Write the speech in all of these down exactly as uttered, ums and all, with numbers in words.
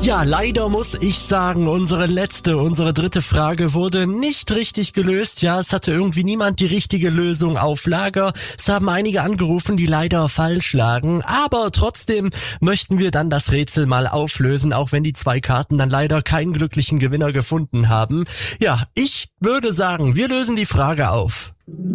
Ja, leider muss ich sagen, unsere letzte, unsere dritte Frage wurde nicht richtig gelöst. Ja, es hatte irgendwie niemand die richtige Lösung auf Lager. Es haben einige angerufen, die leider falsch lagen. Aber trotzdem möchten wir dann das Rätsel mal auflösen, auch wenn die zwei Karten dann leider keinen glücklichen Gewinner gefunden haben. Ja, ich würde sagen, wir lösen die Frage auf.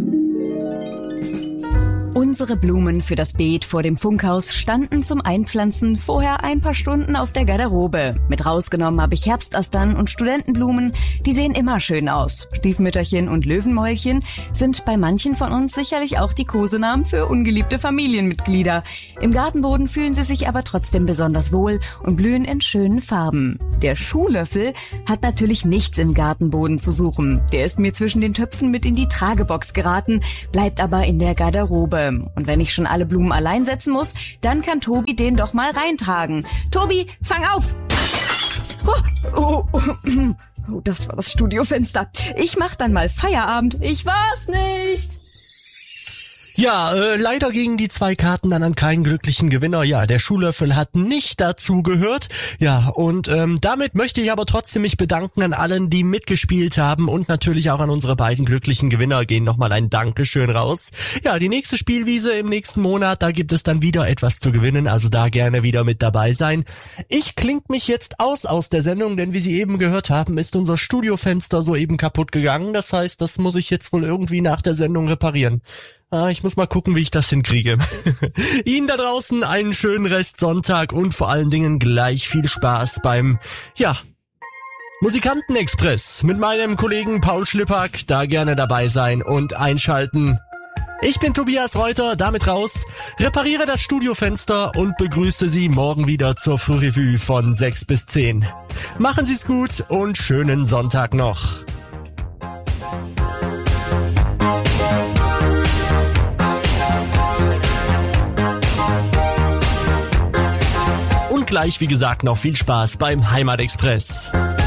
Unsere Blumen für das Beet vor dem Funkhaus standen zum Einpflanzen vorher ein paar Stunden auf der Garderobe. Mit rausgenommen habe ich Herbstastern und Studentenblumen. Die sehen immer schön aus. Stiefmütterchen und Löwenmäulchen sind bei manchen von uns sicherlich auch die Kosenamen für ungeliebte Familienmitglieder. Im Gartenboden fühlen sie sich aber trotzdem besonders wohl und blühen in schönen Farben. Der Schuhlöffel hat natürlich nichts im Gartenboden zu suchen. Der ist mir zwischen den Töpfen mit in die Tragebox geraten, bleibt aber in der Garderobe. Und wenn ich schon alle Blumen allein setzen muss, dann kann Tobi den doch mal reintragen. Tobi, fang auf! Oh, oh, oh, oh, das war das Studiofenster. Ich mach dann mal Feierabend. Ich war's nicht. Ja, äh, leider gingen die zwei Karten dann an keinen glücklichen Gewinner. Ja, der Schuhlöffel hat nicht dazu gehört. Ja, und ähm, damit möchte ich aber trotzdem mich bedanken an allen, die mitgespielt haben und natürlich auch an unsere beiden glücklichen Gewinner gehen nochmal ein Dankeschön raus. Ja, die nächste Spielwiese im nächsten Monat, da gibt es dann wieder etwas zu gewinnen, also da gerne wieder mit dabei sein. Ich klinge mich jetzt aus aus der Sendung, denn wie Sie eben gehört haben, ist unser Studiofenster soeben kaputt gegangen. Das heißt, das muss ich jetzt wohl irgendwie nach der Sendung reparieren. Ah, ich muss mal gucken, wie ich das hinkriege. Ihnen da draußen einen schönen Rest Sonntag und vor allen Dingen gleich viel Spaß beim, ja, Musikantenexpress mit meinem Kollegen Paul Schlippack. Da gerne dabei sein und einschalten. Ich bin Tobias Reuter, damit raus, repariere das Studiofenster und begrüße Sie morgen wieder zur Frührevue von sechs bis zehn. Machen Sie's gut und schönen Sonntag noch. Gleich, wie gesagt, noch viel Spaß beim Heimatexpress.